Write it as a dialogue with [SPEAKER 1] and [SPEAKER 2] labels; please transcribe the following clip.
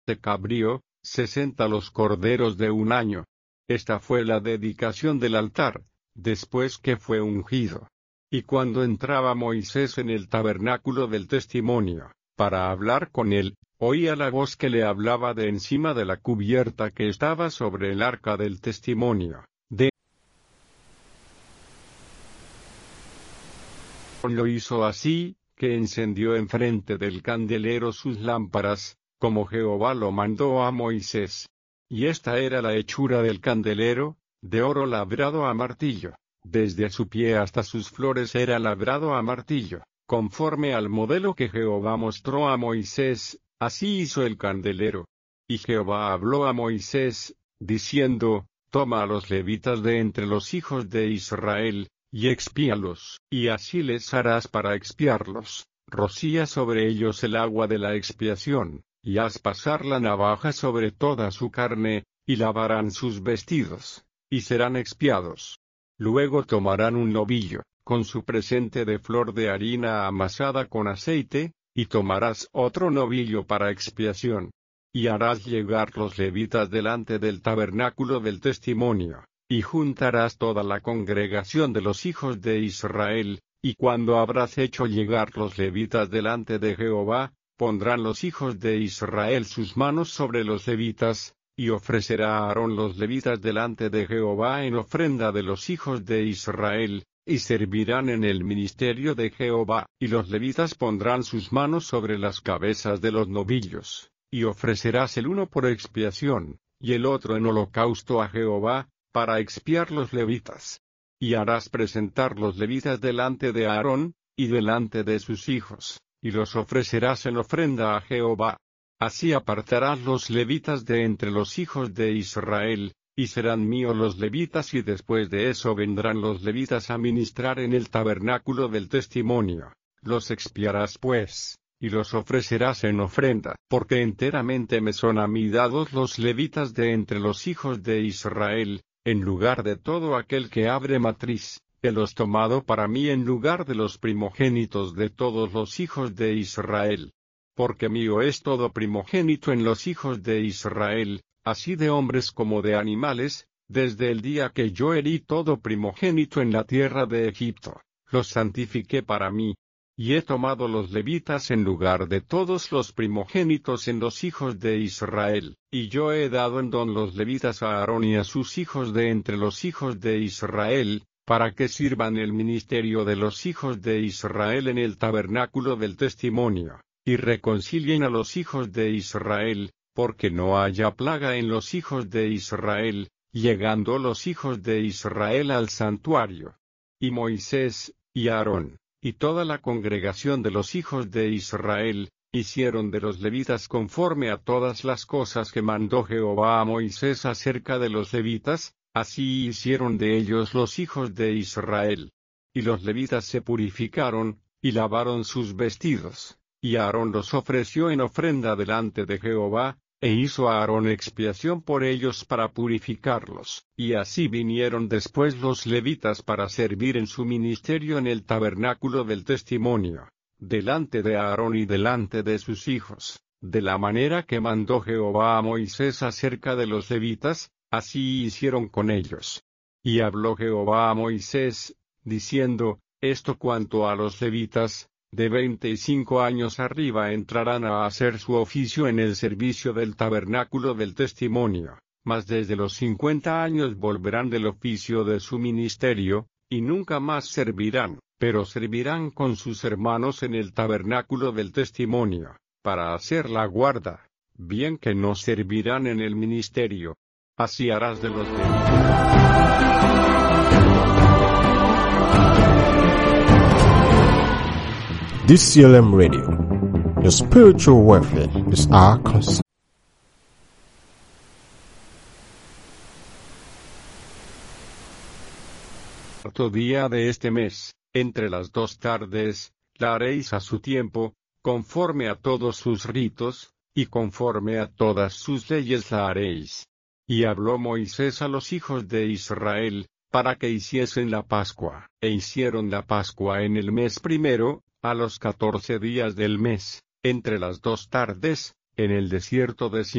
[SPEAKER 1] de cabrío, 60 los corderos de un año. Esta fue la dedicación del altar, después que fue ungido. Y cuando entraba Moisés en el tabernáculo del testimonio, para hablar con él, oía la voz que le hablaba de encima de la cubierta que estaba sobre el arca del testimonio. Lo hizo así, que encendió enfrente del candelero sus lámparas, como Jehová lo mandó a Moisés. Y esta era la hechura del candelero, de oro labrado a martillo. Desde su pie hasta sus flores era labrado a martillo, conforme al modelo que Jehová mostró a Moisés, así hizo el candelero. Y Jehová habló a Moisés, diciendo, toma a los levitas de entre los hijos de Israel, y expíalos, y así les harás para expiarlos. Rocía sobre ellos el agua de la expiación, y haz pasar la navaja sobre toda su carne, y lavarán sus vestidos, y serán expiados. Luego tomarán un novillo, con su presente de flor de harina amasada con aceite, y tomarás otro novillo para expiación. Y harás llegar los levitas delante del tabernáculo del testimonio, y juntarás toda la congregación de los hijos de Israel, y cuando habrás hecho llegar los levitas delante de Jehová, pondrán los hijos de Israel sus manos sobre los levitas, y ofrecerá a Aarón los levitas delante de Jehová en ofrenda de los hijos de Israel, y servirán en el ministerio de Jehová, y los levitas pondrán sus manos sobre las cabezas de los novillos, y ofrecerás el uno por expiación, y el otro en holocausto a Jehová, para expiar los levitas. Y harás presentar los levitas delante de Aarón, y delante de sus hijos, y los ofrecerás en ofrenda a Jehová. Así apartarás los levitas de entre los hijos de Israel, y serán míos los levitas, y después de eso vendrán los levitas a ministrar en el tabernáculo del testimonio. Los expiarás pues, y los ofrecerás en ofrenda, porque enteramente me son a mí dados los levitas de entre los hijos de Israel, en lugar de todo aquel que abre matriz, que los tomado para mí en lugar de los primogénitos de todos los hijos de Israel. Porque mío es todo primogénito en los hijos de Israel, así de hombres como de animales, desde el día que yo herí todo primogénito en la tierra de Egipto, los santifiqué para mí. Y he tomado los levitas en lugar de todos los primogénitos en los hijos de Israel, y yo he dado en don los levitas a Aarón y a sus hijos de entre los hijos de Israel, para que sirvan el ministerio de los hijos de Israel en el tabernáculo del testimonio, y reconcilien a los hijos de Israel, porque no haya plaga en los hijos de Israel, llegando los hijos de Israel al santuario. Y Moisés, y Aarón, y toda la congregación de los hijos de Israel, hicieron de los levitas conforme a todas las cosas que mandó Jehová a Moisés acerca de los levitas, así hicieron de ellos los hijos de Israel. Y los levitas se purificaron, y lavaron sus vestidos, y Aarón los ofreció en ofrenda delante de Jehová, e hizo a Aarón expiación por ellos para purificarlos. Y así vinieron después los levitas para servir en su ministerio en el tabernáculo del testimonio, delante de Aarón y delante de sus hijos, de la manera que mandó Jehová a Moisés acerca de los levitas, así hicieron con ellos. Y habló Jehová a Moisés, diciendo, esto cuanto a los levitas, de 25 años arriba entrarán a hacer su oficio en el servicio del tabernáculo del testimonio, mas desde los 50 años volverán del oficio de su ministerio, y nunca más servirán, pero servirán con sus hermanos en el tabernáculo del testimonio, para hacer la guarda, bien que no servirán en el ministerio. Así harás de los
[SPEAKER 2] DCLM Radio. Your spiritual welfare is our concern.
[SPEAKER 1] Cuarto día de este mes, entre las 2 tardes, la haréis a su tiempo, conforme a todos sus ritos, y conforme a todas sus leyes la haréis. Y habló Moisés a los hijos de Israel, para que hiciesen la Pascua, e hicieron la Pascua en el mes primero, a los 14 días del mes, entre las 2 tardes, en el desierto de